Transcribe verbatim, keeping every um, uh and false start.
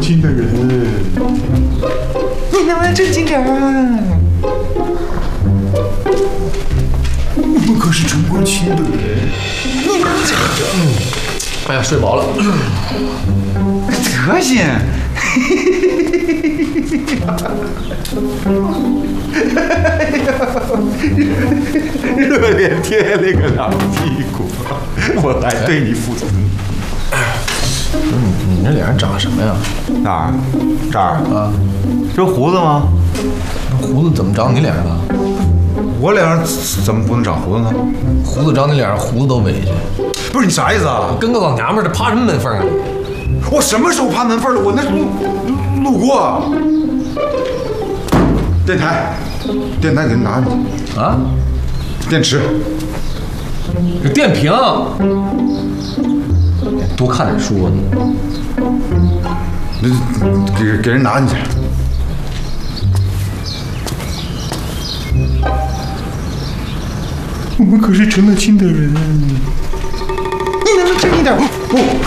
亲的人，你能不能正经点啊？我们可是陈国清的人，你能这个？ 哎呀，睡饱了。 德行。热脸贴了个狼屁股，我还对你负责。 你你这脸上长什么呀？ 哪儿？这儿啊？ 这胡子吗？ 胡子怎么长你脸上了？ 我脸上怎么不能长胡子呢？ 胡子长你脸上，胡子都委屈。 不是你啥意思啊？ 跟个老娘们儿的，趴什么门缝啊？ 我什么时候爬门缝了？我那路路过。电台，电台给你拿去。 啊？ 电池。 有电瓶。多看点书啊你。 给给人拿进去。我们可是成了亲的人，你能不能正一点？不。